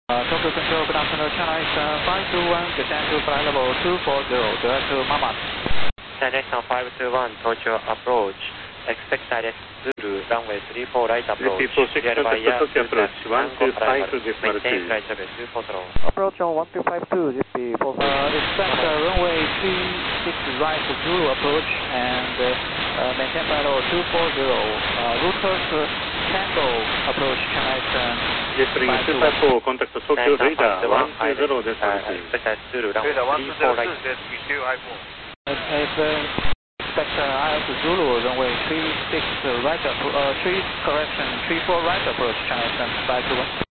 Tokyo Control, good afternoon, China Eastern 521, descend to flight level 240, direct to Mama. China Eastern 521, Tokyo approach, expect direct Zulu, runway 34 right approach, clear by air, Tokyo approach, 1252, maintain flight level 240. Approach on 1252, ZP 45. Expect runway 36 right Zulu approach and maintain flight level 240. Routers Tango approach China Eastern. Yes, ring 254, contact Tokyo radar 120 expect Zulu, runway 34 right. Expect IS Zulu runway 36 right, 34 right approach China Eastern 521.